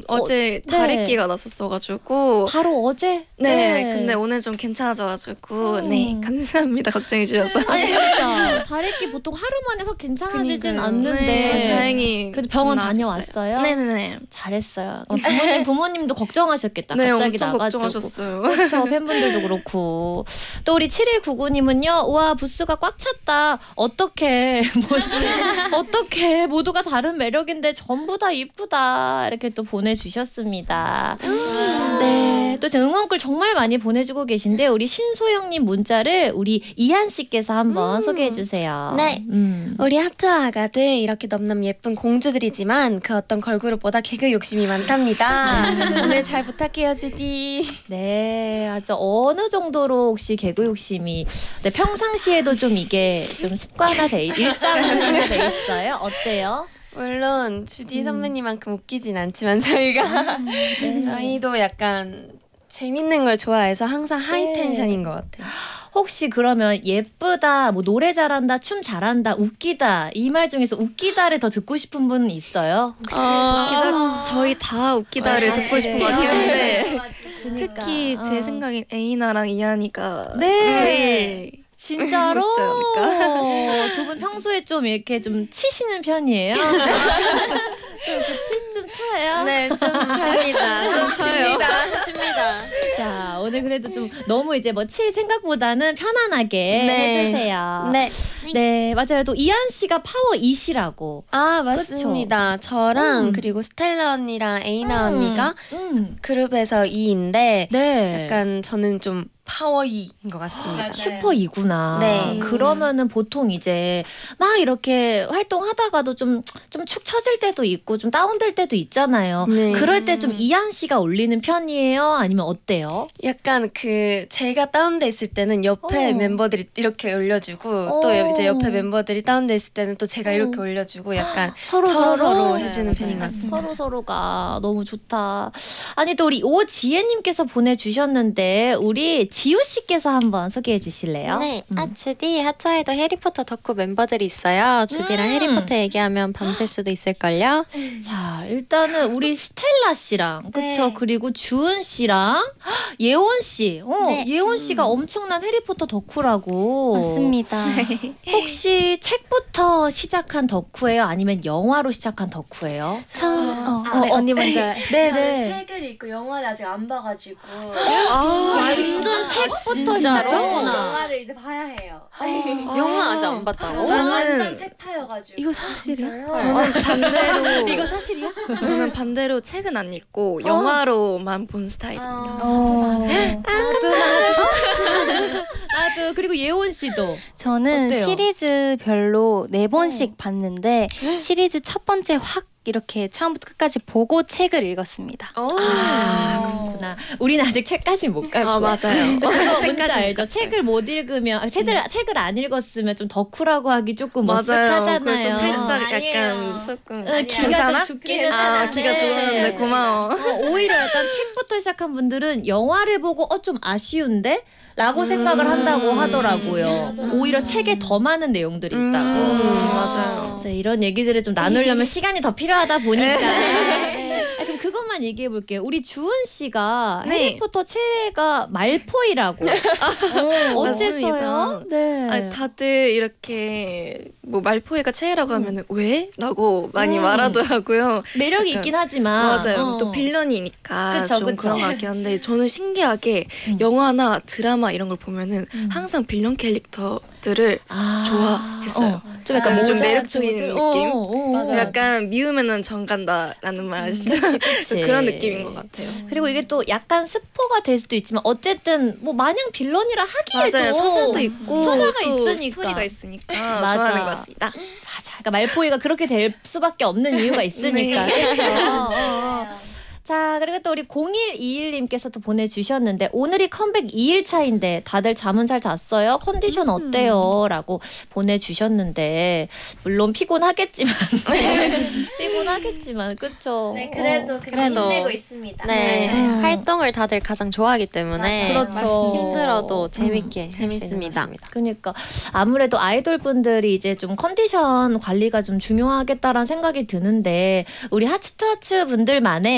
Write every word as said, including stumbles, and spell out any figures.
어제 네. 다래끼가 났었어가지고 바로 어제? 네, 네. 근데 오늘 좀 괜찮아져가지고 음. 네 감사합니다. 걱정해 주셔서. 아니 진짜 다래끼 보통 하루 만에 확 괜찮아지진 그러니까요. 않는데 네, 다행히 그래도 병원 나아졌어요. 다녀왔어요? 네네네. 잘했어요. 부모님 부모님도 걱정하셨겠다. 네, 갑자기 엄청 나가지고. 걱정하셨어요. 그렇죠. 팬분들도 그렇고. 또 우리 칠일구구님은요. 우와 부스가 꽉 찼다. 어떻게 어떻게 모두가 다른 매력인데 전부 다 이쁘다. 이렇게 또 보내주셨습니다. 네, 또 응원글 정말 많이 보내주고 계신데 우리 신소영님 문자를 우리 이한 씨께서 한번 음. 소개해 주세요. 네, 음. 우리 학교 아가들 이렇게 넘넘 예쁜 공주들이지만 그 어떤 걸그룹보다 개그 욕심이 많답니다. 오늘 잘 부탁해요, 주디. 네, 아주 어느 정도로 혹시 개그 욕심이 네, 평상시에도 좀 이게 좀 습관화돼 일상화돼 있어요? 어때요? 물론 주디 선배님만큼 웃기진 않지만 저희가 음, 네. 저희도 약간 재밌는 걸 좋아해서 항상 하이텐션인 것 같아요. 혹시 그러면 예쁘다, 뭐 노래 잘한다, 춤 잘한다, 웃기다 이 말 중에서 웃기다를 더 듣고 싶은 분 있어요? 혹시? 어, 웃기다, 저희 다 웃기다를 아, 듣고 네. 싶은 것 같긴 한데 그러니까. 특히 제 어. 생각엔 에이나랑 이한이가 네. 제일 진짜로? 쉽지 않을까? 두 분 평소에 좀 이렇게 좀 치시는 편이에요? 좀 치 좀 쳐요? 네, 좀 칩니다. 좀 칩니다. 칩니다. 자, 오늘 그래도 좀 너무 이제 뭐 칠 생각보다는 편안하게 네. 해주세요. 네. 네, 맞아요. 또 이한 씨가 파워 이시라고. 아, 맞습니다. 그쵸? 저랑 음. 그리고 스텔라 언니랑 에이나 음. 언니가 음. 그룹에서 이인데 네. 약간 저는 좀 파워 이인 것 같습니다. 슈퍼 이구나. 네. 그러면은 보통 이제 막 이렇게 활동하다가도 좀, 좀 축 처질 때도 있고 좀 다운될 때도 있잖아요. 네. 그럴 때 좀 이한 씨가 올리는 편이에요? 아니면 어때요? 약간 그 제가 다운돼 있을 때는 옆에 어. 멤버들이 이렇게 올려주고 어. 또 이제 옆에 멤버들이 다운돼 있을 때는 또 제가 어. 이렇게 올려주고 약간 서로 서로 서로, 서로 해주는 편인 것 같습니다. 서로 서로가 너무 좋다. 아니 또 우리 오지혜님께서 보내주셨는데 우리 지우 씨께서 한번 소개해 주실래요? 네, 음. 아 주디 하차에도 해리포터 덕후 멤버들이 있어요. 주디랑 음. 해리포터 얘기하면 밤샐 수도 있을걸요. 자 일단은 우리 스텔라 씨랑 그쵸 네. 그리고 주은 씨랑 예원 씨, 어 네. 예원 씨가 엄청난 해리포터 덕후라고. 맞습니다. 혹시 책부터 시작한 덕후예요? 아니면 영화로 시작한 덕후예요? 처음 어, 아, 네, 언니 먼저. 네네. 책을 읽고 영화를 아직 안 봐가지고 아, 완전 책부터 진짜로? 시작했구나. 영화를 이제 봐야 해요. 영화 아직 안 봤다고? 저는 책파여가지고 이거 사실이야? 저는 반대로 이거 사실이야? 저는 반대로 책은 안 읽고 영화로만 본 스타일입니다. 어. 나도 나도 나도 그리고 예원 씨도 저는 어때요? 시리즈별로 네 번씩 봤는데 시리즈 첫 번째 확 이렇게 처음부터 끝까지 보고 책을 읽었습니다. 아 그렇구나. 우리는 아직 책까지 못 가고. 아 맞아요. 그거 뭔지 책까지 알죠? 못 갔어요. 책을 못 읽으면 아, 책을 책을 안 읽었으면 좀 덕후라고 하기 조금 맞아요. 머쓱하잖아요. 그래서 살짝 아니에요. 약간 조금 어, 기가 괜찮아? 좀 죽기는 아 하는데. 기가 죽었는데 고마워. 어, 오히려 약간 책부터 시작한 분들은 영화를 보고 어 좀 아쉬운데? 라고 생각을 한다고 하더라고요. 오히려 책에 더 많은 내용들이 있다고. 음, 맞아요. 그래서 이런 얘기들을 좀 나누려면 시간이 더 필요하다 보니까. 아, 그럼 그것만 얘기해 볼게요. 우리 주은 씨가 네. 해리포터 최애가 말포이라고. 어, 어째서요? 맞습니다. 네. 아니, 다들 이렇게 뭐 말포이가 최애라고 하면은 왜? 라고 많이 음. 말하더라고요. 매력이 약간, 있긴 하지만. 맞아요. 어. 또 빌런이니까 그쵸, 좀 그쵸. 그런 것 같긴 한데 저는 신기하게 음. 영화나 드라마 이런 걸 보면은 음. 항상 빌런 캐릭터들을 아. 좋아했어요. 어. 좀 약간 약간 좀 모자 매력적인 같은 느낌? 것들. 어, 어, 어. 약간 미우면은 정 간다라는 말 아시죠? 그치. 그런 느낌인 것 같아요. 그리고 이게 또 약간 스포가 될 수도 있지만 어쨌든 뭐 마냥 빌런이라 하기에도 맞아요. 서사도 있고 서사가 또 있으니까. 스토리가 있으니까 맞아. 좋아하는 것 같습니다. 맞아. 그러니까 말포이가 그렇게 될 수밖에 없는 이유가 있으니까. 네. 그렇죠. 어, 어. 자, 그리고 또 우리 공일이일님께서도 보내주셨는데 오늘이 컴백 이 일 차인데 다들 잠은 잘 잤어요? 컨디션 어때요? 라고 보내주셨는데 물론 피곤하겠지만 피곤하겠지만 그쵸? 네, 그래도 어. 그래도 그래도. 힘내고 있습니다. 네, 음. 활동을 다들 가장 좋아하기 때문에 그렇죠. 힘들어도 재밌게 음, 할 수 있는 것 같습니다. 그러니까 아무래도 아이돌 분들이 이제 좀 컨디션 관리가 좀 중요하겠다라는 생각이 드는데 우리 하츠투하츠 분들만의